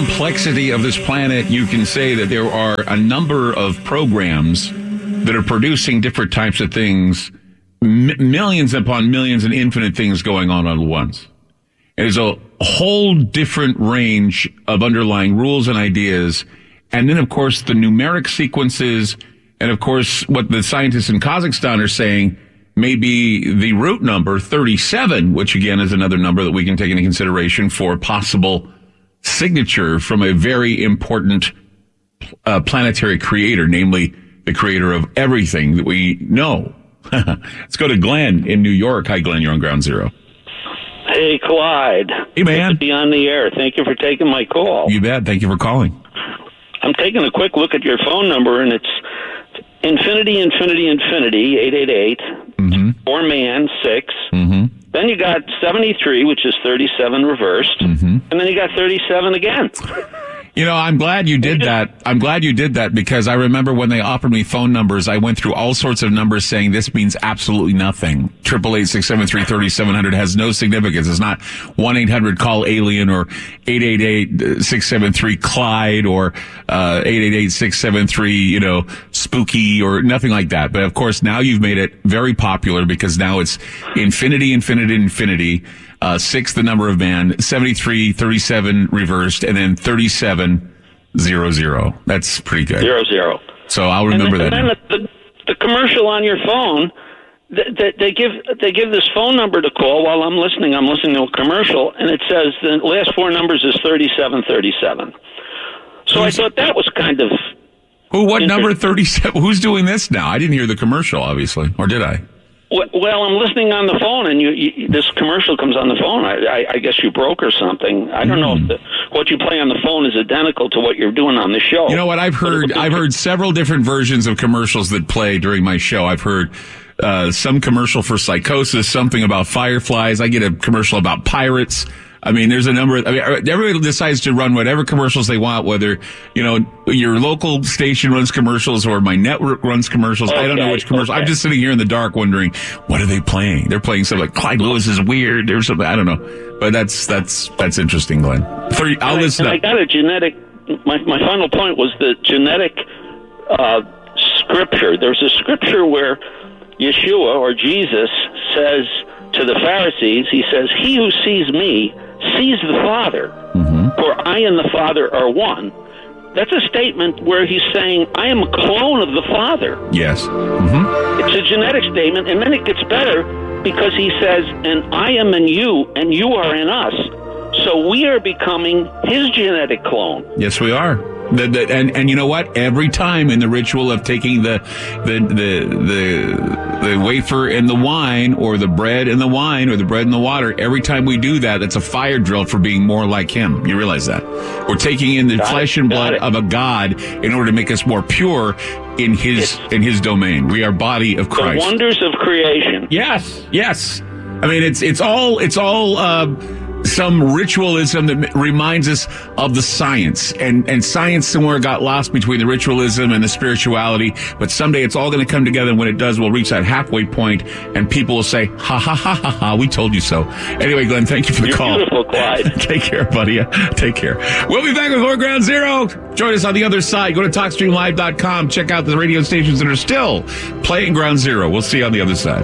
complexity of this planet, you can say that there are a number of programs that are producing different types of things, millions upon millions and infinite things going on at once. There's a whole different range of underlying rules and ideas. And then, of course, the numeric sequences, and, of course, what the scientists in Kazakhstan are saying may be the root number, 37, which, again, is another number that we can take into consideration for possible signature from a very important planetary creator, namely the creator of everything that we know. Let's go to Glenn in New York. Hi, Glenn. You're on Ground Zero. Hey, Clyde. Hey, man. Good to be on the air. Thank you for taking my call. You bet. Thank you for calling. I'm taking a quick look at your phone number, and it's infinity, 888, 4-man, 6. Then you got 73, which is 37 reversed, and then you got 37 again. You know, I'm glad you did that. I'm glad you did that because I remember when they offered me phone numbers, I went through all sorts of numbers saying this means absolutely nothing. 888-673-3700 has no significance. It's not 1-800-CALL-ALIEN or 888-673-CLYDE or 888-673, spooky or nothing like that. But of course, now you've made it very popular because now it's infinity. 6, the number of man, 73, 37 reversed, and then 3700. That's pretty good. 00. So I'll remember that. And then the commercial on your phone, they give this phone number to call while I'm listening. I'm listening to a commercial, and it says the last 4 numbers is 3737. So I thought that was kind of... What number 37? Who's doing this now? I didn't hear the commercial, obviously. Or did I? Well, I'm listening on the phone, and this commercial comes on the phone. I guess you broke or something. I don't know if what you play on the phone is identical to what you're doing on the show. You know what? I've heard several different versions of commercials that play during my show. I've heard some commercial for psychosis, something about fireflies. I get a commercial about pirates. I mean, there's a number of, everybody decides to run whatever commercials they want, whether, your local station runs commercials or my network runs commercials. Okay, I don't know which commercial. Okay. I'm just sitting here in the dark wondering, what are they playing? They're playing something like Clyde Lewis is weird or something. I don't know. But that's interesting, Glenn. I'll listen up. I got a genetic, my final point was the genetic, scripture. There's a scripture where Yeshua or Jesus says to the Pharisees, he says, "He who sees me sees the Father, for I and the Father are one." That's a statement where he's saying, I am a clone of the Father. Yes. It's a genetic statement, and then it gets better because he says, and I am in you, and you are in us. So we are becoming his genetic clone. Yes, we are. And you know what? Every time in the ritual of taking the wafer and the wine, or the bread and the wine, or the bread and the water, every time we do that, that's a fire drill for being more like him. You realize that? We're taking in the flesh and blood of a God in order to make us more pure in his domain. We are body of Christ. The wonders of creation. Yes. I mean, it's all some ritualism that reminds us of the science, and science somewhere got lost between the ritualism and the spirituality, but someday it's all going to come together, and when it does, we'll reach that halfway point, and people will say, ha ha ha ha ha, we told you so. Anyway, Glenn, thank you for the call. Beautiful, Clyde. Take care, buddy. Take care. We'll be back with more Ground Zero. Join us on the other side. Go to TalkStreamLive.com. Check out the radio stations that are still playing Ground Zero. We'll see you on the other side.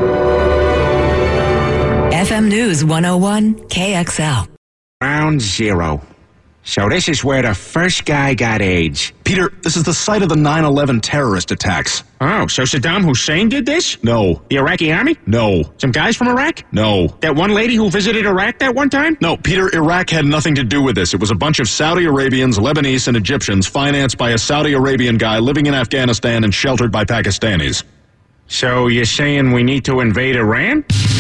FM News 101 KXL. Ground Zero. So this is where the first guy got AIDS. Peter, this is the site of the 9/11 terrorist attacks. Oh, so Saddam Hussein did this? No. The Iraqi army? No. Some guys from Iraq? No. That one lady who visited Iraq that one time? No, Peter, Iraq had nothing to do with this. It was a bunch of Saudi Arabians, Lebanese, and Egyptians financed by a Saudi Arabian guy living in Afghanistan and sheltered by Pakistanis. So you're saying we need to invade Iran?